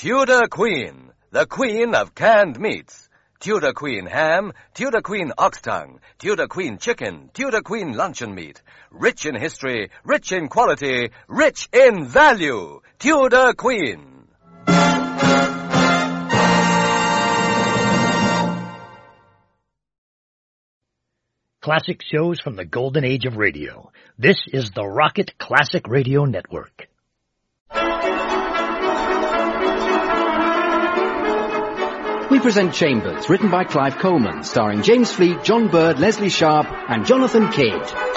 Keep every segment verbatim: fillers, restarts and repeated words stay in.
Tudor Queen, the queen of canned meats. Tudor Queen ham, Tudor Queen ox tongue, Tudor Queen chicken, Tudor Queen luncheon meat. Rich in history, rich in quality, rich in value. Tudor Queen. Classic shows from the golden age of radio. This is the Rocket Classic Radio Network. We present Chambers, written by Clive Coleman, starring James Fleet, John Bird, Leslie Sharp, and Jonathan Kidd.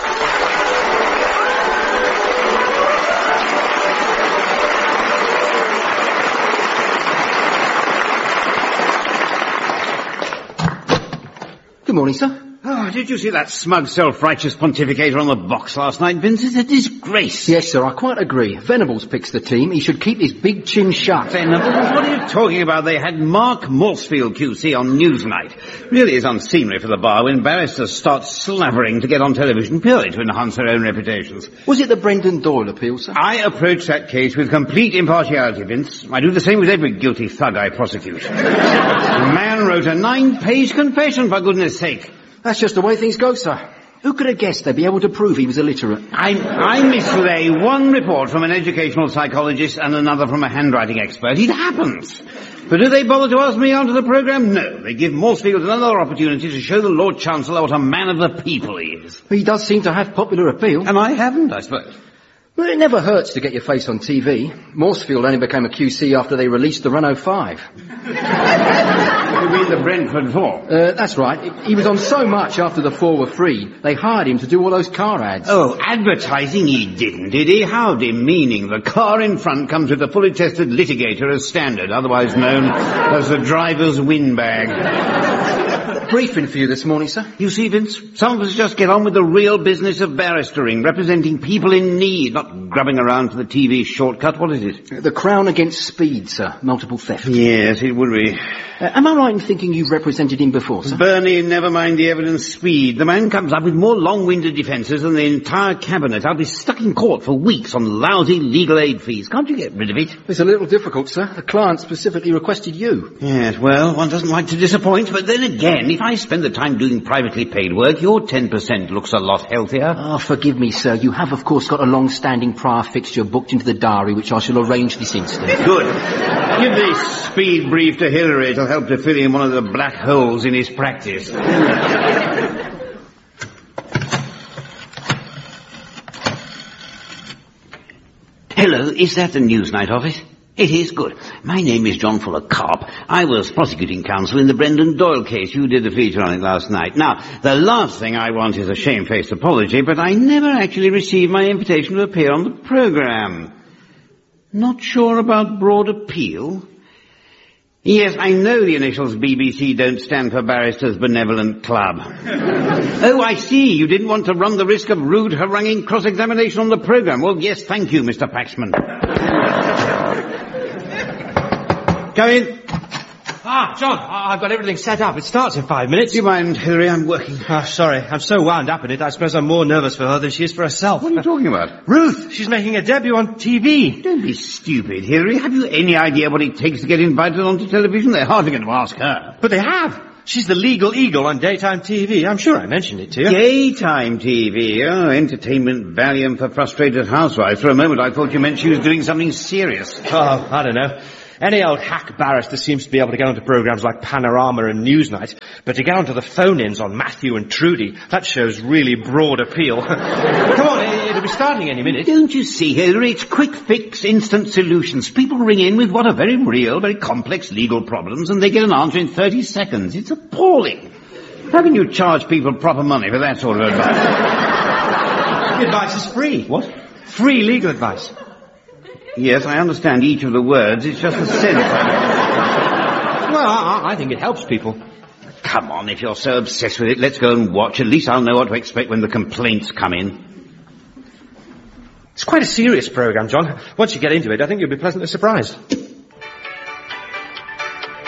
Good morning, sir. Oh, did you see that smug, self-righteous pontificator on the box last night, Vince? It's a disgrace. Yes, sir, I quite agree. Venables picks the team. He should keep his big chin shut. Venables? What are you talking about? They had Mark Morsfield, Q C, on Newsnight. Really is unseemly for the bar when barristers start slavering to get on television purely to enhance their own reputations. Was it the Brendan Doyle appeal, sir? I approach that case with complete impartiality, Vince. I do the same with every guilty thug I prosecute. The man wrote a nine-page confession, for goodness sake. That's just the way things go, sir. Who could have guessed they'd be able to prove he was illiterate? I, I mislay one report from an educational psychologist and another from a handwriting expert. It happens. But do they bother to ask me onto the programme? No. They give Morsfield another opportunity to show the Lord Chancellor what a man of the people he is. He does seem to have popular appeal. And I haven't, I suppose. Well, it never hurts to get your face on T V. Morsfield only became a Q C after they released the Renault five. You mean the Brentford four? Uh, that's right. He was on so much after the four were free, they hired him to do all those car ads. Oh, advertising he didn't, did he? How demeaning. The car in front comes with a fully tested litigator as standard, otherwise known as the driver's windbag. Briefing for you this morning, sir. You see, Vince, some of us just get on with the real business of barristering, representing people in need, not grubbing around for the T V shortcut. What is it? The Crown Against Speed, sir. Multiple theft. Yes, it would be. Uh, am I right in thinking you've represented him before, sir? Bernie, never mind the evidence. Speed. The man comes up with more long-winded defences than the entire cabinet. I'll be stuck in court for weeks on lousy legal aid fees. Can't you get rid of it? It's a little difficult, sir. The client specifically requested you. Yes, well, one doesn't like to disappoint, but then again, if I spend the time doing privately paid work, your ten percent looks a lot healthier. Oh, forgive me, sir. You have, of course, got a long-standing prior fixture booked into the diary, which I shall arrange this instant. Good. Give this speed brief to Hillary. It'll help to fill in one of the black holes in his practice. Hello, is that the Newsnight office? It is. Good. My name is John Fuller Carp. I was prosecuting counsel in the Brendan Doyle case. You did a feature on it last night. Now, the last thing I want is a shamefaced apology, but I never actually received my invitation to appear on the programme. Not sure about broad appeal? Yes, I know the initials B B C don't stand for Barristers Benevolent Club. Oh, I see. You didn't want to run the risk of rude, haranguing cross-examination on the programme. Well, yes, thank you, Mister Paxman. Come in. Ah, John, I've got everything set up. It starts in five minutes. Do you mind, Hillary? I'm working. Ah, sorry. I'm so wound up in it, I suppose I'm more nervous for her than she is for herself. What are you talking about? Ruth! She's making a debut on T V. Don't be stupid, Hillary. Have you any idea what it takes to get invited onto television? They're hardly going to ask her. But they have. She's the legal eagle on daytime T V. I'm sure I mentioned it to you. Daytime T V? Oh, entertainment Valium for frustrated housewives. For a moment I thought you meant she was doing something serious. Oh, I don't know. Any old hack barrister seems to be able to get onto programmes like Panorama and Newsnight, but to get onto the phone-ins on Matthew and Trudy, that shows really broad appeal. Come on, it'll be starting any minute. Don't you see, Hillary? It's quick fix, instant solutions. People ring in with what are very real, very complex legal problems, and they get an answer in thirty seconds. It's appalling. How can you charge people proper money for that sort of advice? The advice is free. What? Free legal advice. Yes, I understand each of the words. It's just the sense. Well, I, I think it helps people. Come on, if you're so obsessed with it, let's go and watch. At least I'll know what to expect when the complaints come in. It's quite a serious programme, John. Once you get into it, I think you'll be pleasantly surprised.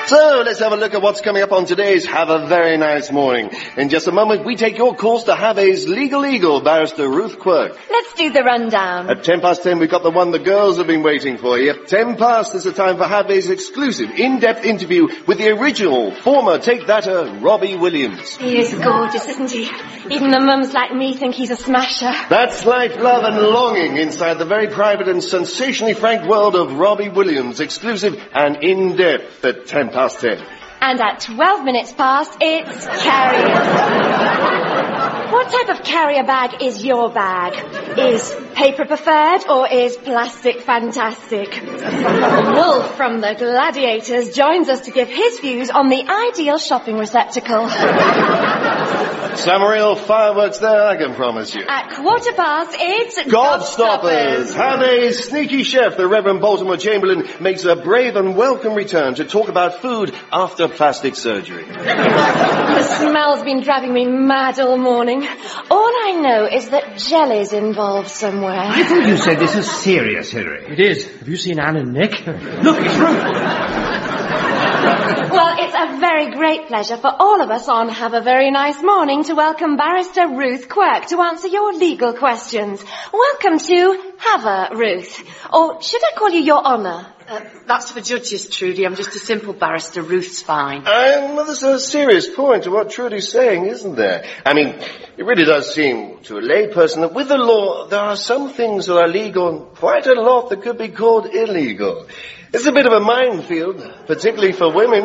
So, let's have a look at what's coming up on today's Have a Very Nice Morning. In just a moment, we take your calls to Have's Legal Eagle, Barrister Ruth Quirk. Let's do the rundown. At ten past ten, we've got the one the girls have been waiting for. At ten past, there's the time for Have's exclusive, in-depth interview with the original, former Take-Thater, Robbie Williams. He is gorgeous, isn't he? Even the mums like me think he's a smasher. That's life, love and longing inside the very private and sensationally frank world of Robbie Williams, exclusive and in-depth at ten past ten. And at twelve minutes past, it's carrier. What type of carrier bag is your bag? Is paper preferred or is plastic fantastic? Wolf from the Gladiators joins us to give his views on the ideal shopping receptacle. Some real fireworks there, I can promise you. At quarter past, it's Gobstoppers. Have a sneaky chef, the Reverend Baltimore Chamberlain, makes a brave and welcome return to talk about food after plastic surgery. The smell's been driving me mad all morning. All I know is that jelly's involved somewhere. I thought you said this was serious, Hilary. It is. Have you seen Anne and Nick? Look, it's Ruth. Well, it's a very great pleasure for all of us on Have a Very Nice Morning to welcome Barrister Ruth Quirk to answer your legal questions. Welcome to Have a, Ruth. Or should I call you Your Honour? Uh, that's for judges, Trudy. I'm just a simple barrister. Ruth's fine. Um, well, there's a serious point to what Trudy's saying, isn't there? I mean, it really does seem to a layperson that with the law, there are some things that are legal and quite a lot that could be called illegal. It's a bit of a minefield, particularly for women.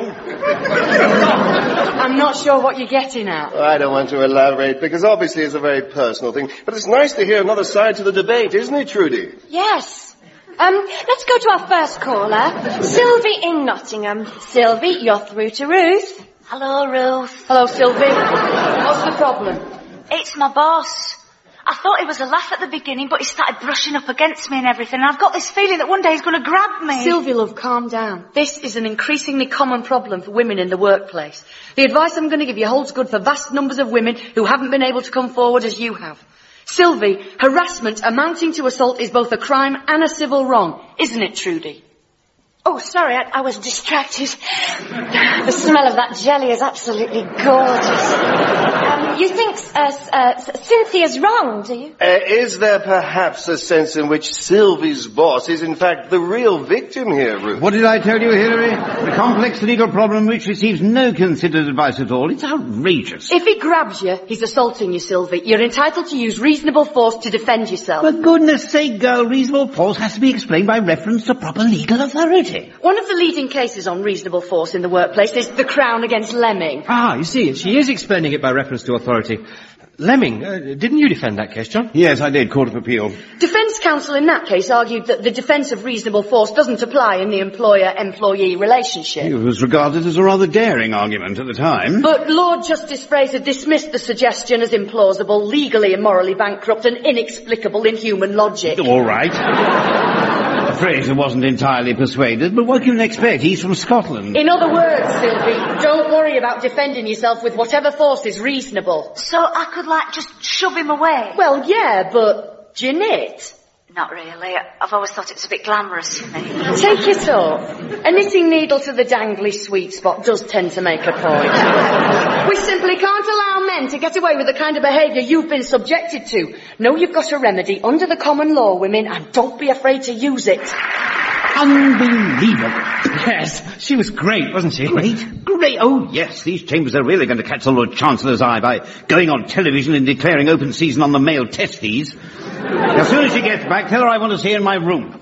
I'm not sure what you're getting at. I don't want to elaborate, because obviously it's a very personal thing. But it's nice to hear another side to the debate, isn't it, Trudy? Yes. Um, let's go to our first caller, Sylvie in Nottingham. Sylvie, you're through to Ruth. Hello, Ruth. Hello, Sylvie. What's the problem? It's my boss. I thought it was a laugh at the beginning, but he started brushing up against me and everything, and I've got this feeling that one day he's going to grab me. Sylvie, love, calm down. This is an increasingly common problem for women in the workplace. The advice I'm going to give you holds good for vast numbers of women who haven't been able to come forward as you have. Sylvie, harassment amounting to assault is both a crime and a civil wrong, isn't it, Trudy? Oh, sorry, I, I was distracted. The smell of that jelly is absolutely gorgeous. Um, you think uh, uh, Cynthia's wrong, do you? Uh, is there perhaps a sense in which Sylvie's boss is in fact the real victim here, Ruth? What did I tell you, Hilary? A complex legal problem which receives no considered advice at all. It's outrageous. If he grabs you, he's assaulting you, Sylvie. You're entitled to use reasonable force to defend yourself. For goodness sake, girl, reasonable force has to be explained by reference to proper legal authority. One of the leading cases on reasonable force in the workplace is the Crown against Lemming. Ah, you see, she is explaining it by reference to authority. Lemming, uh, didn't you defend that case, John? Yes, I did. Court of Appeal. Defence counsel in that case argued that the defence of reasonable force doesn't apply in the employer-employee relationship. It was regarded as a rather daring argument at the time. But Lord Justice Fraser dismissed the suggestion as implausible, legally and morally bankrupt, and inexplicable in human logic. All right. Fraser wasn't entirely persuaded, but what can you expect? He's from Scotland. In other words, Sylvie, don't worry about defending yourself with whatever force is reasonable. So I could, like, just shove him away? Well, yeah, but do you knit? Not really. I've always thought it was a bit glamorous for me. Take your talk. A knitting needle to the dangly sweet spot does tend to make a point. We simply can't allow men to get away with the kind of behaviour you've been subjected to. Know you've got a remedy under the common law, women, and don't be afraid to use it. Unbelievable. Yes, she was great, wasn't she? Great? Great. Oh, yes, these chambers are really going to catch the Lord Chancellor's eye by going on television and declaring open season on the male testes. As soon as she gets back, tell her I want to see her in my room.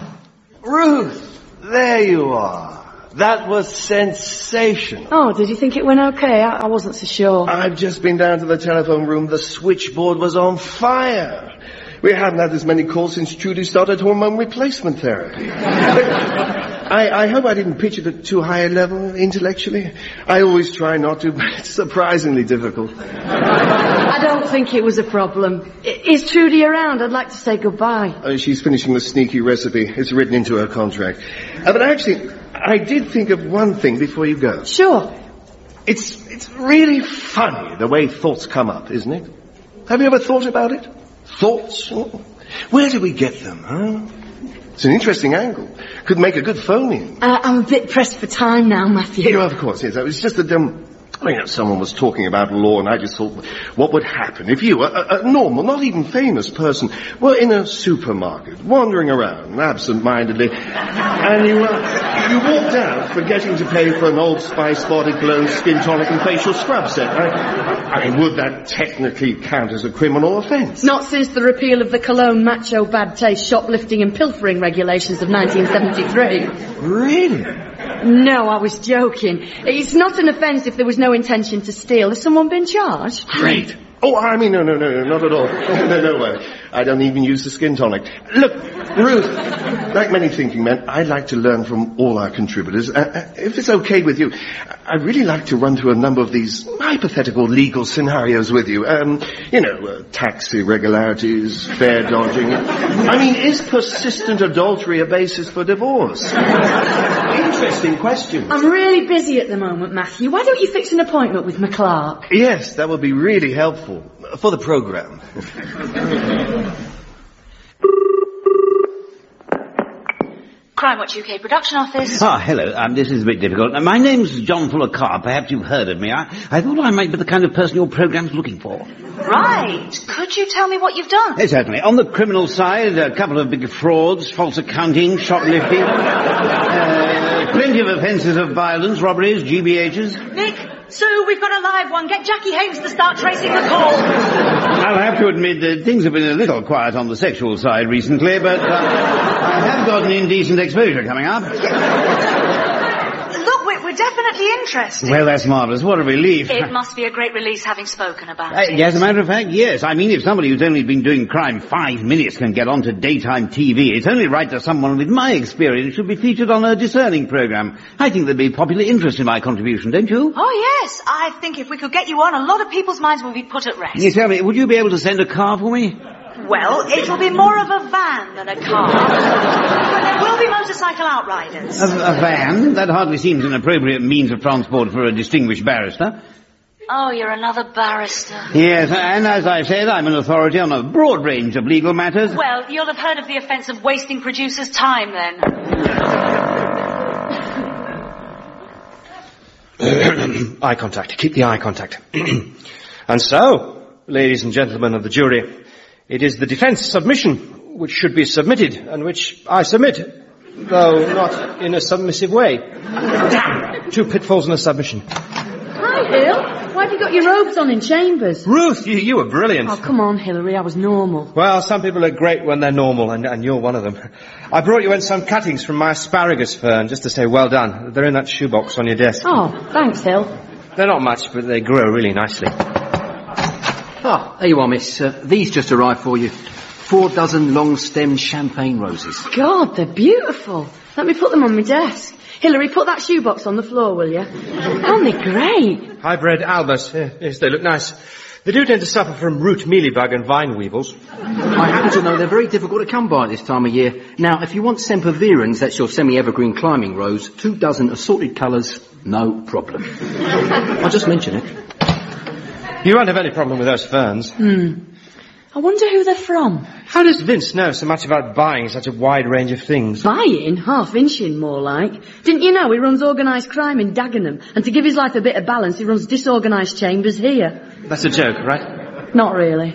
Ruth, there you are. That was sensational. Oh, did you think it went okay? I, I wasn't so sure. I've just been down to the telephone room. The switchboard was on fire. We haven't had this many calls since Trudy started hormone replacement therapy. I, I hope I didn't pitch it at too high a level intellectually. I always try not to, but it's surprisingly difficult. I don't think it was a problem. I, is Trudy around? I'd like to say goodbye. Uh, she's finishing the sneaky recipe. It's written into her contract. Uh, but actually, I did think of one thing before you go. Sure. It's, it's really funny the way thoughts come up, isn't it? Have you ever thought about it? Thoughts? Where do we get them, huh? It's an interesting angle. Could make a good phone-in. Uh, I'm a bit pressed for time now, Matthew. Yeah, of course, yes. It's just that, um... I mean, someone was talking about law, and I just thought, what would happen if you, a, a normal, not even famous person, were in a supermarket, wandering around absent-mindedly, and you, uh, you walked out forgetting to pay for an Old Spice body glow, skin tonic, and facial scrub set. I, I mean, would that technically count as a criminal offence? Not since the repeal of the Cologne macho bad taste shoplifting and pilfering regulations of nineteen seventy-three. Really? No, I was joking. It's not an offence if there was no intention to steal. Has someone been charged? Great. Oh, I mean, no, no, no, no, not at all. No, no way. I don't even use the skin tonic. Look, Ruth, like many thinking men, I'd like to learn from all our contributors. Uh, if it's okay with you, I'd really like to run through a number of these hypothetical legal scenarios with you. Um, you know, uh, tax irregularities, fare dodging. I mean, is persistent adultery a basis for divorce? Interesting question. I'm really busy at the moment, Matthew. Why don't you fix an appointment with McClark? Yes, that would be really helpful. For the programme. Crime Watch U K production office. Ah, hello. Um, this is a bit difficult. Uh, my name's John Fuller Carr. Perhaps you've heard of me. I, I thought I might be the kind of person your programme's looking for. Right. Could you tell me what you've done? Yes, certainly. On the criminal side, a couple of big frauds, false accounting, shoplifting, uh, plenty of offences of violence, robberies, G B Hs. Nick, Sue, we've got a live one. Get Jackie Hayes to start tracing the call. I'll have to admit that things have been a little quiet on the sexual side recently, but uh, I have got an indecent exposure coming up. Look, we're, we're definitely interested. Well, that's marvellous. What a relief. It must be a great release having spoken about Uh, it. as a matter of fact, yes. I mean, if somebody who's only been doing crime five minutes can get onto daytime T V, it's only right that someone with my experience should be featured on a discerning programme. I think there'd be popular interest in my contribution, don't you? Oh, yes. I think if we could get you on, a lot of people's minds will be put at rest. You tell me, would you be able to send a car for me? Well, it'll be more of a van than a car. But there will be motorcycle outriders. A, a van? That hardly seems an appropriate means of transport for a distinguished barrister. Oh, you're another barrister. Yes, and as I said, I'm an authority on a broad range of legal matters. Well, you'll have heard of the offence of wasting producers' time, then. Eye contact. Keep the eye contact. And so, ladies and gentlemen of the jury, it is the defence submission which should be submitted, and which I submit, though not in a submissive way. Damn! Two pitfalls in a submission. Hi, Hill. Why have you got your robes on in chambers? Ruth, you, you were brilliant. Oh, come on, Hilary. I was normal. Well, some people are great when they're normal, and, and you're one of them. I brought you in some cuttings from my asparagus fern, just to say well done. They're in that shoebox on your desk. Oh, thanks, Hill. They're not much, but they grow really nicely. Ah, there you are, miss. Uh, these just arrived for you. Four dozen long-stemmed champagne roses. God, they're beautiful. Let me put them on my desk. Hilary, put that shoebox on the floor, will you? Aren't they great? Hybrid albus. Yeah, yes, they look nice. They do tend to suffer from root mealybug and vine weevils. I happen to know they're very difficult to come by at this time of year. Now, if you want sempervirens, that's your semi-evergreen climbing rose, two dozen assorted colours, no problem. I'll just mention it. You won't have any problem with those ferns. Hmm. I wonder who they're from. How does Vince know so much about buying such a wide range of things? Buying? Half inching, more like. Didn't you know he runs organised crime in Dagenham? And to give his life a bit of balance, he runs disorganised chambers here. That's a joke, right? Not really.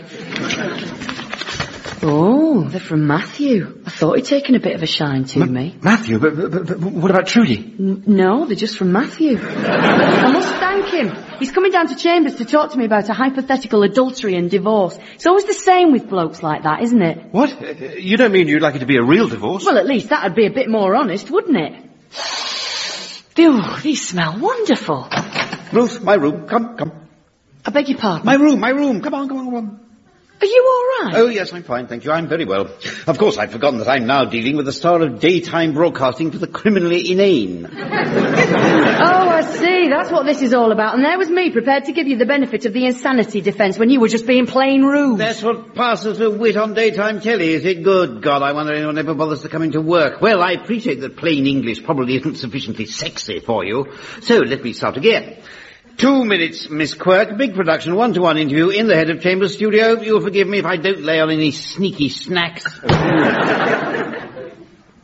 Oh, they're from Matthew. I thought he'd taken a bit of a shine to Ma- me. Matthew? But, but, but, but what about Trudy? N- no, they're just from Matthew. I must thank him. He's coming down to Chambers to talk to me about a hypothetical adultery and divorce. It's always the same with blokes like that, isn't it? What? You don't mean you'd like it to be a real divorce? Well, at least that'd be a bit more honest, wouldn't it? Ew, these smell wonderful. Ruth, my room. Come, come. I beg your pardon? My room, my room. Come on, come on, come on. Are you all right? Oh, yes, I'm fine, thank you. I'm very well. Of course, I'd forgotten that I'm now dealing with the star of daytime broadcasting for the criminally inane. Oh, I see. That's what this is all about. And there was me, prepared to give you the benefit of the insanity defence when you were just being plain rude. That's what passes for wit on daytime telly, is it? Good God, I wonder anyone ever bothers to come into work. Well, I appreciate that plain English probably isn't sufficiently sexy for you. So, let me start again. Two minutes, Miss Quirk. Big production, one-to-one interview in the head of Chambers studio. You'll forgive me if I don't lay on any sneaky snacks.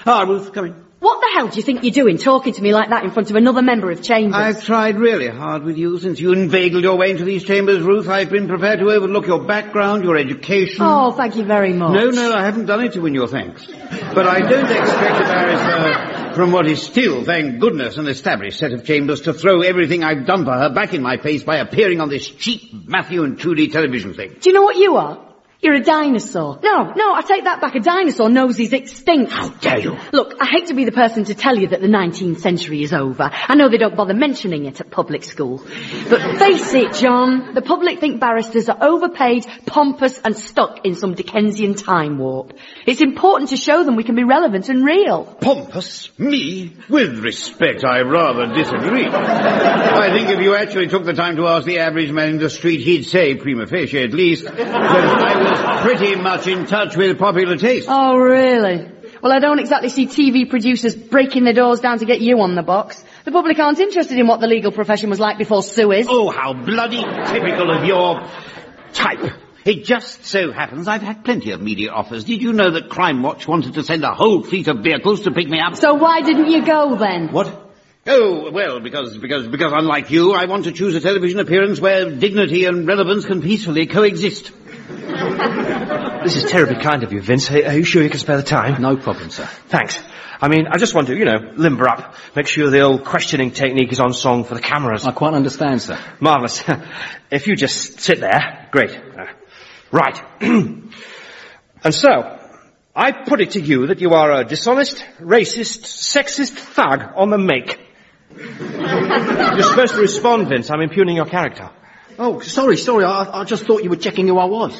Ah, Ruth, come in. What the hell do you think you're doing, talking to me like that in front of another member of Chambers? I've tried really hard with you since you inveigled your way into these chambers, Ruth. I've been prepared to overlook your background, your education. Oh, thank you very much. No, no, I haven't done it to win your thanks. But I don't expect a barrister from what is still, thank goodness, an established set of chambers to throw everything I've done for her back in my face by appearing on this cheap Matthew and Trudy television thing. Do you know what you are? You're a dinosaur. No, no, I take that back. A dinosaur knows he's extinct. How dare you? Look, I hate to be the person to tell you that the nineteenth century is over. I know they don't bother mentioning it at public school. But face it, John, the public think barristers are overpaid, pompous and stuck in some Dickensian time warp. It's important to show them we can be relevant and real. Pompous? Me? With respect, I rather disagree. I think if you actually took the time to ask the average man in the street, he'd say, prima facie at least, that I was pretty much in touch with popular taste. Oh, really? Well, I don't exactly see T V producers breaking their doors down to get you on the box. The public aren't interested in what the legal profession was like before Suez. Oh, how bloody typical of your type. It just so happens I've had plenty of media offers. Did you know that Crime Watch wanted to send a whole fleet of vehicles to pick me up? So why didn't you go then? What? Oh, well, because, because, because unlike you, I want to choose a television appearance where dignity and relevance can peacefully coexist. This is terribly kind of you, Vince. Are you sure you can spare the time? No problem, sir. Thanks. I mean, I just want to, you know, limber up, make sure the old questioning technique is on song for the cameras. I quite understand, sir. Marvellous. If you just sit there, great. Uh, right. And so, I put it to you that you are a dishonest, racist, sexist thug on the make. You're supposed to respond, Vince. I'm impugning your character. Oh, sorry, sorry. I, I just thought you were checking who I was.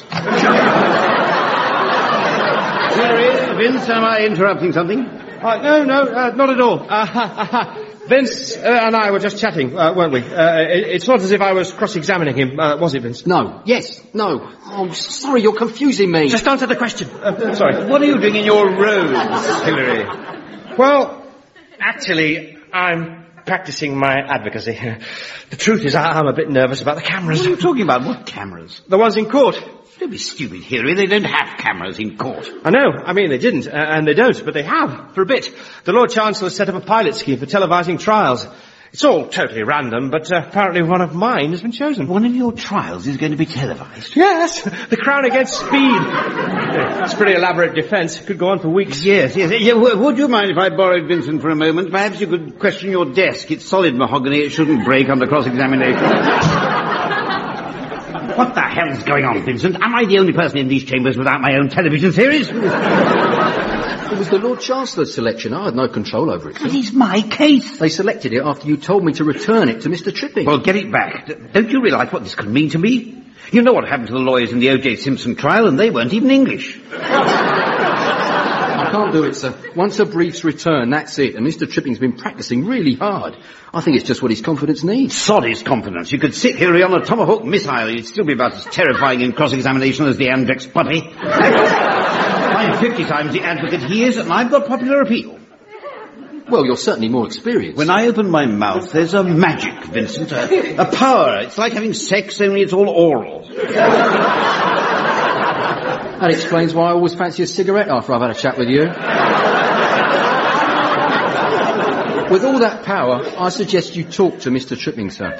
Sorry, Vince, am I interrupting something? Uh, no, no, uh, not at all. Uh, Vince uh, and I were just chatting, uh, weren't we? Uh, it, it's not as if I was cross-examining him, uh, was it, Vince? No. Yes. No. Oh, sorry, you're confusing me. Just answer the question. Uh, sorry. What are you doing in your robes, Hilary? Well, actually, I'm practicing my advocacy. The truth is, I, I'm a bit nervous about the cameras. What are you talking about? What cameras? The ones in court. Don't be stupid, Hilary. They don't have cameras in court. I know. I mean, they didn't, uh, and they don't, but they have, for a bit. The Lord Chancellor set up a pilot scheme for televising trials. It's all totally random, but uh, apparently one of mine has been chosen. One of your trials is going to be televised? Yes, the Crown Against Speed. Yeah, it's a pretty elaborate defence. It could go on for weeks. Yes, yes. Yeah, would you mind if I borrowed Vincent for a moment? Perhaps you could question your desk. It's solid mahogany. It shouldn't break under cross-examination. What the hell's going on, Vincent? Am I the only person in these chambers without my own television series? It was the Lord Chancellor's selection. I had no control over it, sir. It is my case. They selected it after you told me to return it to Mister Tripping. Well, get it back. D- don't you realise what this could mean to me? You know what happened to the lawyers in the O J Simpson trial, and they weren't even English. I can't do it, sir. Once a brief's returned, that's it. And Mister Tripping's been practising really hard. I think it's just what his confidence needs. Sod his confidence. You could sit here on a Tomahawk missile. You'd still be about as terrifying in cross-examination as the Andrex puppy. I'm fifty times the advocate he is, and I've got popular appeal. Well, you're certainly more experienced. When I open my mouth, there's a magic, Vincent. A, a power. It's like having sex, only it's all oral. That explains why I always fancy a cigarette after I've had a chat with you. With all that power, I suggest you talk to Mister Tripping, sir.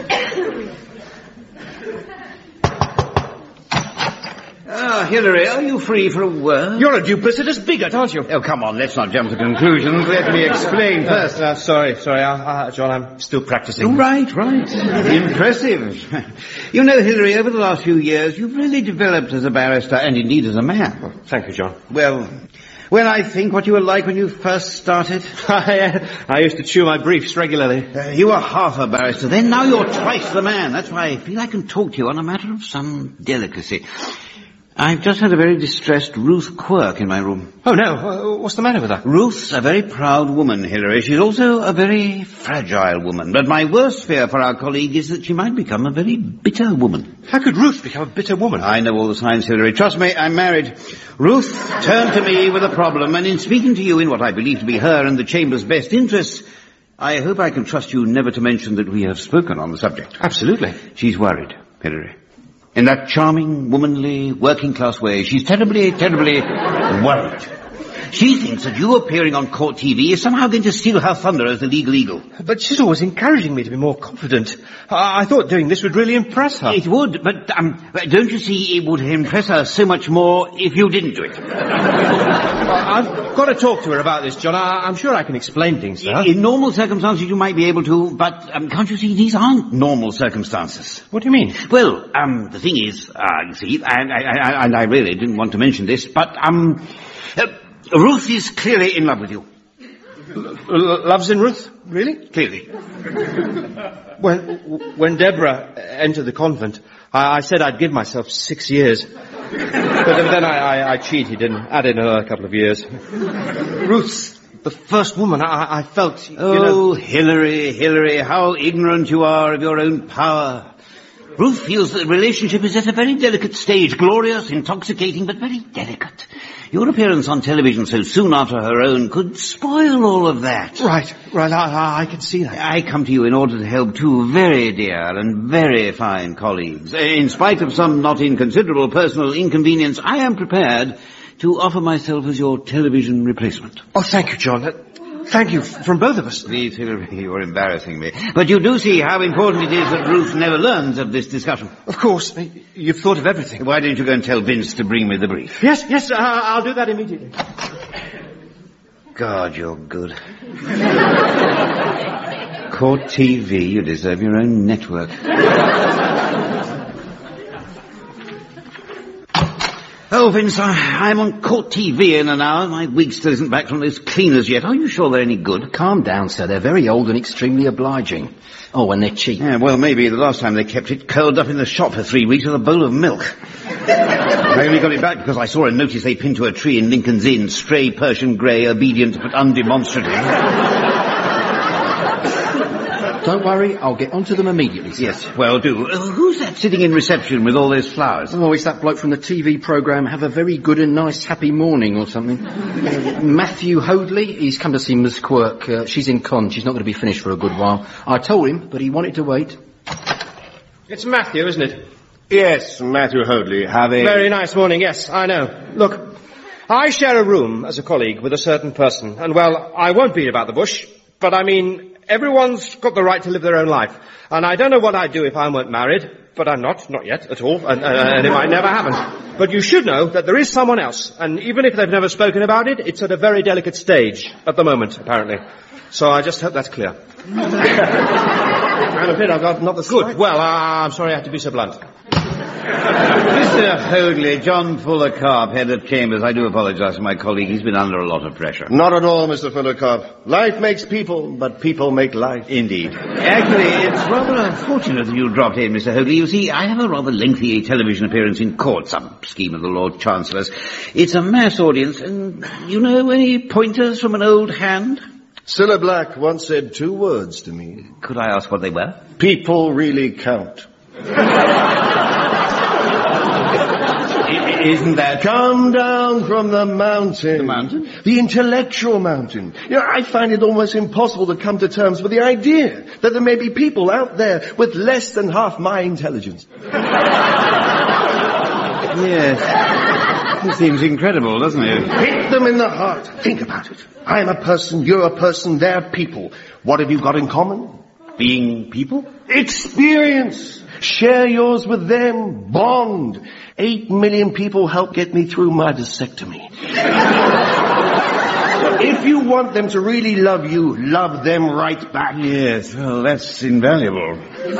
Ah, Hilary, are you free for a word? You're a duplicitous bigot, aren't you? Oh, come on, let's not jump to conclusions. Let me explain first. Uh, uh, sorry, sorry, uh, uh, John, I'm still practising. Oh, right, right. Impressive. You know, Hilary, over the last few years, you've really developed as a barrister and indeed as a man. Oh, thank you, John. Well, when I think what you were like when you first started. I, I used to chew my briefs regularly. Uh, you were half a barrister then, now you're twice the man. That's why I feel I can talk to you on a matter of some delicacy. I've just had a very distressed Ruth Quirk in my room. Oh, no. Uh, what's the matter with her? Ruth's a very proud woman, Hilary. She's also a very fragile woman. But my worst fear for our colleague is that she might become a very bitter woman. How could Ruth become a bitter woman? I know all the signs, Hilary. Trust me, I'm married. Ruth turned to me with a problem, and in speaking to you in what I believe to be her and the Chamber's best interests, I hope I can trust you never to mention that we have spoken on the subject. Absolutely. She's worried, Hilary. In that charming, womanly, working-class way, she's terribly, terribly worried. She thinks that you appearing on court T V is somehow going to steal her thunder as the legal eagle. But she's always encouraging me to be more confident. I, I thought doing this would really impress her. It would, but um, don't you see it would impress her so much more if you didn't do it? Well, I've got to talk to her about this, John. I, I'm sure I can explain things to her. In normal circumstances you might be able to, but um, can't you see these aren't normal circumstances? What do you mean? Well, um, the thing is, uh, you see, and I, I, and I really didn't want to mention this, but um, uh, Ruth is clearly in love with you. L- loves in Ruth? Really? Clearly. When, when Deborah entered the convent, I, I said I'd give myself six years. But then I, I, I cheated and added another couple of years. Ruth's the first woman I, I felt, you oh, know... Hilary, Hilary, how ignorant you are of your own power. Ruth feels that the relationship is at a very delicate stage, glorious, intoxicating, but very delicate. Your appearance on television so soon after her own could spoil all of that. Right, right, I, I can see that. I come to you in order to help two very dear and very fine colleagues. In spite of some not inconsiderable personal inconvenience, I am prepared to offer myself as your television replacement. Oh, thank you, John. Uh, thank you, from both of us. Please, Hilary, you're embarrassing me. But you do see how important it is that Ruth never learns of this discussion. Of course. You've thought of everything. Why don't you go and tell Vince to bring me the brief? Yes, yes, uh, I'll do that immediately. God, you're good. Court T V, you deserve your own network. Oh, Vince, I, I'm on court T V in an hour. My wig still isn't back from those cleaners yet. Are you sure they're any good? Calm down, sir. They're very old and extremely obliging. Oh, and they're cheap. Yeah, well, maybe the last time they kept it curled up in the shop for three weeks with a bowl of milk. I only got it back because I saw a notice they pinned to a tree in Lincoln's Inn. Stray Persian grey, obedient but undemonstrative. Don't worry, I'll get onto them immediately, sir. Yes, well, do. Uh, who's that sitting in reception with all those flowers? Oh, it's that bloke from the T V programme, Have a Very Good and Nice Happy Morning or something. uh, Matthew Hoadley, he's come to see Miss Quirk. Uh, she's in con, she's not going to be finished for a good while. I told him, but he wanted to wait. It's Matthew, isn't it? Yes, Matthew Hoadley. Have a... Very nice morning, yes, I know. Look, I share a room as a colleague with a certain person, and, well, I won't beat about the bush, but I mean... Everyone's got the right to live their own life. And I don't know what I'd do if I weren't married, but I'm not, not yet at all, and, uh, and it might never happen. But you should know that there is someone else, and even if they've never spoken about it, it's at a very delicate stage at the moment, apparently. So I just hope that's clear. I'm afraid I've got not the Good. Well, uh, I'm sorry I have to be so blunt. Mister Hoadley, John Fuller Carp, head of Chambers. I do apologise to my colleague. He's been under a lot of pressure. Not at all, Mister Fuller Carp. Life makes people, but people make life. Indeed. Actually, it's rather unfortunate that you dropped in, Mister Hoadley. You see, I have a rather lengthy television appearance in court, some scheme of the Lord Chancellor's. It's a mass audience, and you know any pointers from an old hand? Cilla Black once said two words to me. Could I ask what they were? People really count. Isn't that... Come down from the mountain. The mountain? The intellectual mountain. You know, I find it almost impossible to come to terms with the idea that there may be people out there with less than half my intelligence. Yes. It seems incredible, doesn't it? Hit them in the heart. Think about it. I'm a person, you're a person, they're people. What have you got in common? Being people? Experience. Share yours with them. Bond. Eight million people helped get me through my vasectomy. If you want them to really love you, love them right back. Yes, well, that's invaluable.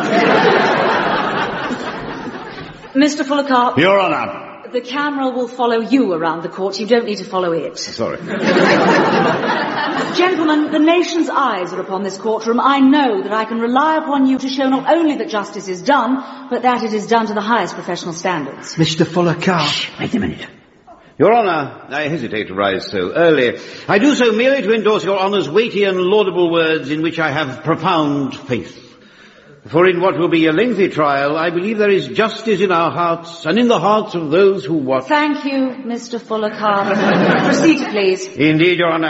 Mister Fuller Carp. Your Honour. The camera will follow you around the court. You don't need to follow it. Sorry. Gentlemen, the nation's eyes are upon this courtroom. I know that I can rely upon you to show not only that justice is done, but that it is done to the highest professional standards. Mister Fuller Carp. Wait a minute. Your Honour, I hesitate to rise so early. I do so merely to endorse Your Honour's weighty and laudable words in which I have profound faith. For in what will be a lengthy trial, I believe there is justice in our hearts and in the hearts of those who watch. Thank you, Mister Fuller Carp. Proceed, please. Indeed, Your Honour.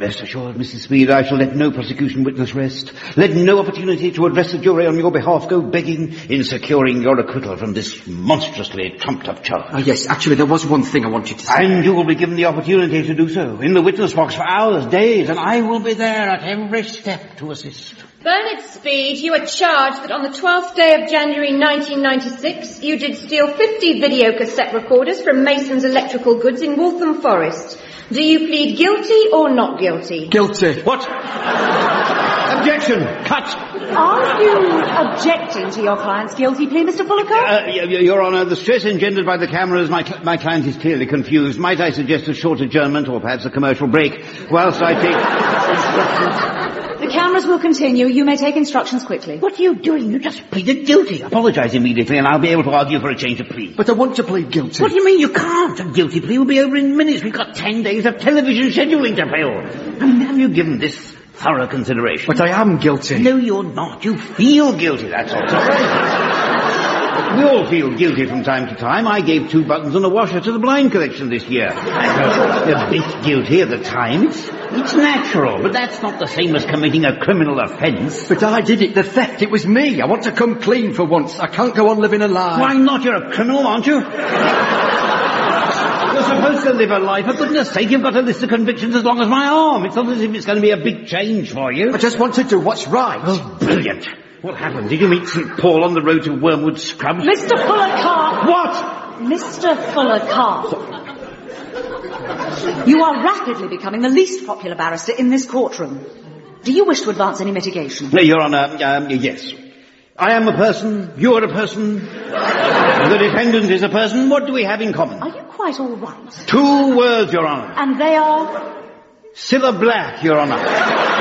Rest assured, Missus Speed, I shall let no prosecution witness rest. Let no opportunity to address the jury on your behalf go begging in securing your acquittal from this monstrously trumped-up charge. Oh, yes, actually, there was one thing I wanted to say. And you will be given the opportunity to do so, in the witness box for hours, days, and I will be there at every step to assist. Bernard Speed, you are charged that on the twelfth day of January nineteen ninety-six, you did steal fifty video cassette recorders from Mason's Electrical Goods in Waltham Forest. Do you plead guilty or not guilty? Guilty. What? Objection! Cut! Are you objecting to your client's guilty plea, Mister Fullercott? Uh, y- y- Your Honour, the stress engendered by the cameras, my, cl- my client is clearly confused. Might I suggest a short adjournment or perhaps a commercial break whilst I take... The cameras will continue. You may take instructions quickly. What are you doing? You just pleaded guilty. Apologise immediately and I'll be able to argue for a change of plea. But I want to plead guilty. What do you mean you can't? A guilty plea will be over in minutes. We've got ten days of television scheduling to fill. I mean, have you given this thorough consideration? But I am guilty. No, you're not. You feel guilty, that's all. We all feel guilty from time to time. I gave two buttons and a washer to the blind collection this year. I felt a bit guilty at the time. It's, it's natural, but that's not the same as committing a criminal offence. But I did it, the theft. It was me. I want to come clean for once. I can't go on living a lie. Why not? You're a criminal, aren't you? You're supposed to live a life. For goodness sake, you've got a list of convictions as long as my arm. It's not as if it's going to be a big change for you. I just want to do what's right. Oh, brilliant. What happened? Did you meet Saint Paul on the road to Wormwood Scrubs? Mister Fullercott! What? Mister Fullercott. You are rapidly becoming the least popular barrister in this courtroom. Do you wish to advance any mitigation? No, Your Honour, um, yes. I am a person, you are a person, the defendant is a person. What do we have in common? Are you quite all right? Two words, Your Honour. And they are? Cilla Black, Your Honour.